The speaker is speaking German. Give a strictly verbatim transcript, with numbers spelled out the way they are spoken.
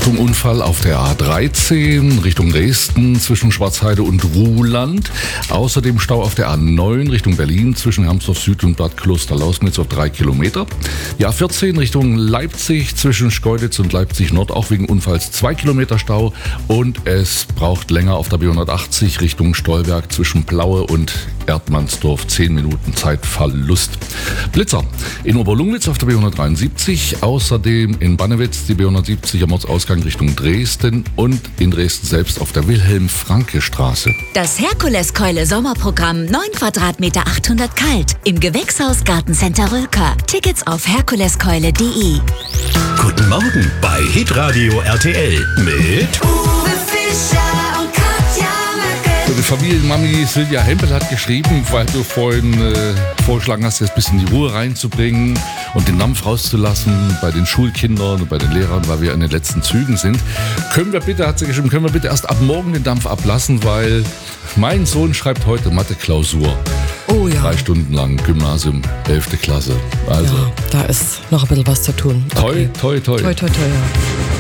Achtung, Unfall auf der A dreizehn Richtung Dresden zwischen Schwarzheide und Ruhland. Außerdem Stau auf der A neun Richtung Berlin zwischen Hermsdorf Süd und Bad Kloster-Lausnitz auf drei Kilometer. Die A vierzehn Richtung Leipzig zwischen Schkeuditz und Leipzig Nord auch wegen Unfalls zwei Kilometer Stau. Und es braucht länger auf der B hundertachtzig Richtung Stolberg zwischen Plaue und Erdmannsdorf zehn Minuten Zeitverlust. Blitzer in Oberlungwitz auf der B hundertdreiundsiebzig, außerdem in Bannewitz die B hundertsiebzig am Ortsausgang Richtung Dresden und in Dresden selbst auf der Wilhelm-Franke-Straße. Das Herkuleskeule Sommerprogramm neun Quadratmeter achthundert kalt im Gewächshaus Gartencenter Rülker. Tickets auf herkuleskeule punkt de. Guten Morgen bei Hitradio R T L mit Uwe Fischer und Katja Möcke. Die Familienmami Silvia Hempel hat geschrieben, weil du vorhin äh, vorgeschlagen hast, jetzt ein bisschen die Ruhe reinzubringen und den Dampf rauszulassen bei den Schulkindern und bei den Lehrern, weil wir in den letzten Zügen sind. Können wir bitte, hat sie geschrieben, können wir bitte erst ab morgen den Dampf ablassen, weil mein Sohn schreibt heute Mathe-Klausur. Oh ja. Drei Stunden lang, Gymnasium, elfte Klasse. Also, Ja, da ist noch ein bisschen was zu tun. toi, toi, toi. Toi, toi, toi, ja.